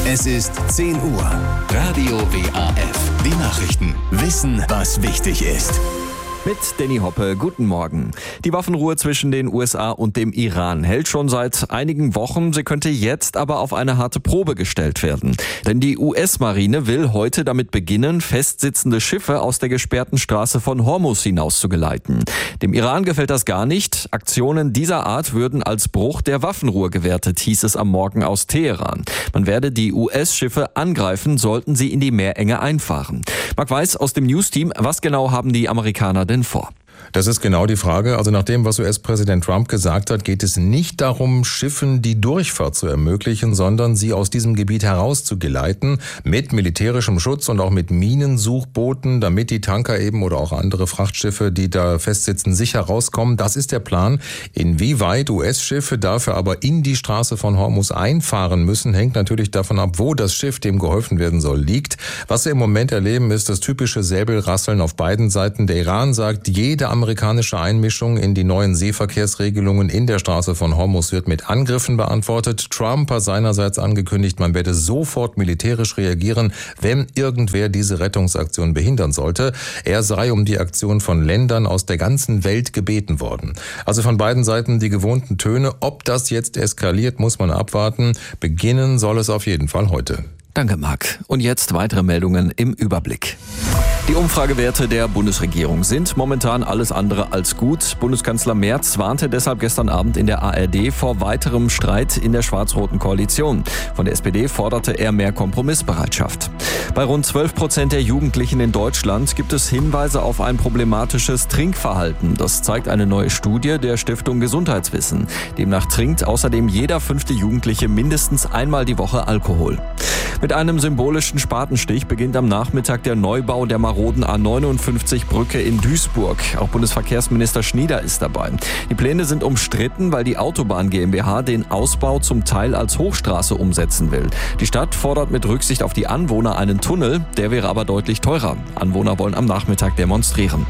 Es ist 10 Uhr. Radio WAF. Die Nachrichten. Wissen, was wichtig ist. Mit Danny Hoppe, guten Morgen. Die Waffenruhe zwischen den USA und dem Iran hält schon seit einigen Wochen. Sie könnte jetzt aber auf eine harte Probe gestellt werden. Denn die US-Marine will heute damit beginnen, festsitzende Schiffe aus der gesperrten Straße von Hormuz hinauszugeleiten. Dem Iran gefällt das gar nicht. Aktionen dieser Art würden als Bruch der Waffenruhe gewertet, hieß es am Morgen aus Teheran. Man werde die US-Schiffe angreifen, sollten sie in die Meerenge einfahren. Marc Weiß aus dem News-Team, was genau haben die Amerikaner denn vor? Das ist genau die Frage. Also nach dem, was US-Präsident Trump gesagt hat, geht es nicht darum, Schiffen die Durchfahrt zu ermöglichen, sondern sie aus diesem Gebiet herauszugeleiten mit militärischem Schutz und auch mit Minensuchbooten, damit die Tanker eben oder auch andere Frachtschiffe, die da festsitzen, sicher rauskommen. Das ist der Plan. Inwieweit US-Schiffe dafür aber in die Straße von Hormuz einfahren müssen, hängt natürlich davon ab, wo das Schiff, dem geholfen werden soll, liegt. Was wir im Moment erleben, ist das typische Säbelrasseln auf beiden Seiten. Der Iran sagt, jede amerikanische Einmischung in die neuen Seeverkehrsregelungen in der Straße von Hormuz wird mit Angriffen beantwortet. Trump hat seinerseits angekündigt, man werde sofort militärisch reagieren, wenn irgendwer diese Rettungsaktion behindern sollte. Er sei um die Aktion von Ländern aus der ganzen Welt gebeten worden. Also von beiden Seiten die gewohnten Töne. Ob das jetzt eskaliert, muss man abwarten. Beginnen soll es auf jeden Fall heute. Danke, Marc. Und jetzt weitere Meldungen im Überblick. Die Umfragewerte der Bundesregierung sind momentan alles andere als gut. Bundeskanzler Merz warnte deshalb gestern Abend in der ARD vor weiterem Streit in der schwarz-roten Koalition. Von der SPD forderte er mehr Kompromissbereitschaft. Bei rund 12% der Jugendlichen in Deutschland gibt es Hinweise auf ein problematisches Trinkverhalten. Das zeigt eine neue Studie der Stiftung Gesundheitswissen. Demnach trinkt außerdem jeder 5. Jugendliche mindestens einmal die Woche Alkohol. Mit einem symbolischen Spatenstich beginnt am Nachmittag der Neubau der maroden A59-Brücke in Duisburg. Auch Bundesverkehrsminister Schnieder ist dabei. Die Pläne sind umstritten, weil die Autobahn GmbH den Ausbau zum Teil als Hochstraße umsetzen will. Die Stadt fordert mit Rücksicht auf die Anwohner einen Tunnel, der wäre aber deutlich teurer. Anwohner wollen am Nachmittag demonstrieren.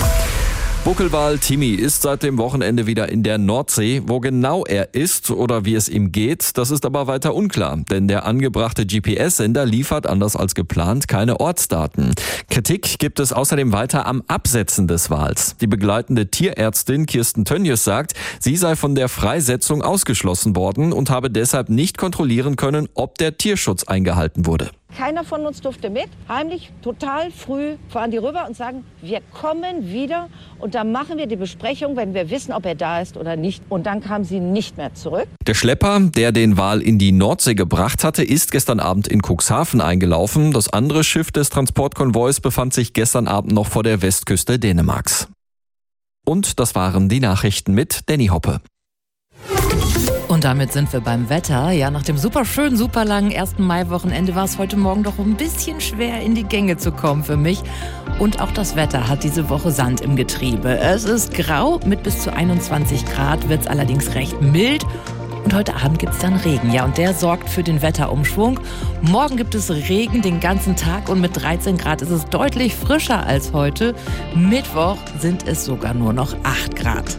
Buckelwal Timmy ist seit dem Wochenende wieder in der Nordsee. Wo genau er ist oder wie es ihm geht, das ist aber weiter unklar. Denn der angebrachte GPS-Sender liefert, anders als geplant, keine Ortsdaten. Kritik gibt es außerdem weiter am Absetzen des Wals. Die begleitende Tierärztin Kirsten Tönjes sagt, sie sei von der Freisetzung ausgeschlossen worden und habe deshalb nicht kontrollieren können, ob der Tierschutz eingehalten wurde. Keiner von uns durfte mit. Heimlich, total früh fahren die rüber und sagen, wir kommen wieder und dann machen wir die Besprechung, wenn wir wissen, ob er da ist oder nicht. Und dann kamen sie nicht mehr zurück. Der Schlepper, der den Wal in die Nordsee gebracht hatte, ist gestern Abend in Cuxhaven eingelaufen. Das andere Schiff des Transportkonvois befand sich gestern Abend noch vor der Westküste Dänemarks. Und das waren die Nachrichten mit Danny Hoppe. Und damit sind wir beim Wetter. Ja, nach dem super schönen, super langen 1. Mai-Wochenende war es heute Morgen doch ein bisschen schwer in die Gänge zu kommen für mich. Und auch das Wetter hat diese Woche Sand im Getriebe. Es ist grau, mit bis zu 21 Grad wird es allerdings recht mild. Und heute Abend gibt es dann Regen. Ja, und der sorgt für den Wetterumschwung. Morgen gibt es Regen den ganzen Tag und mit 13 Grad ist es deutlich frischer als heute. Mittwoch sind es sogar nur noch 8 Grad.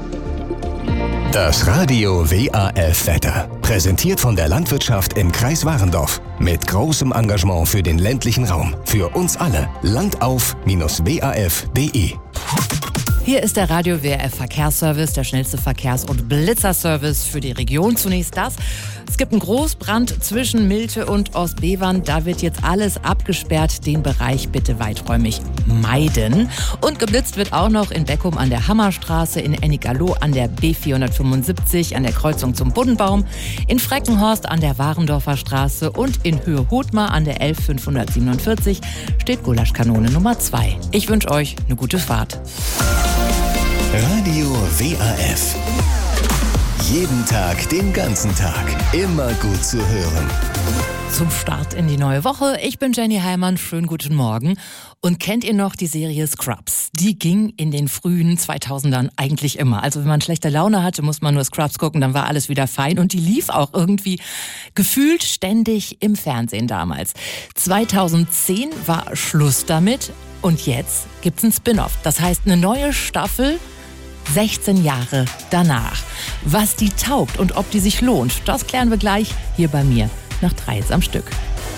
Das Radio WAF-Wetter. Präsentiert von der Landwirtschaft im Kreis Warendorf. Mit großem Engagement für den ländlichen Raum. Für uns alle. Landauf-WAF.de. Hier ist der Radio WRF Verkehrsservice, der schnellste Verkehrs- und Blitzerservice für die Region. Zunächst das. Es gibt einen Großbrand zwischen Milte und Ostbevern. Da wird jetzt alles abgesperrt. Den Bereich bitte weiträumig meiden. Und geblitzt wird auch noch in Beckum an der Hammerstraße, in Ennigerloh an der B475 an der Kreuzung zum Buddenbaum, in Freckenhorst an der Warendorfer Straße und in Höhe-Hothmar an der 11547 steht Gulaschkanone Nummer 2. Ich wünsche euch eine gute Fahrt. Radio WAF. Jeden Tag, den ganzen Tag. Immer gut zu hören. Zum Start in die neue Woche. Ich bin Jenny Heimann. Schönen guten Morgen. Und kennt ihr noch die Serie Scrubs? Die ging in den frühen 2000ern eigentlich immer. Also wenn man schlechte Laune hatte, muss man nur Scrubs gucken, dann war alles wieder fein. Und die lief auch irgendwie gefühlt ständig im Fernsehen damals. 2010 war Schluss damit. Und jetzt gibt's einen Spin-off. Das heißt, eine neue Staffel 16 Jahre danach. Was die taugt und ob die sich lohnt, das klären wir gleich hier bei mir nach 3 am Stück.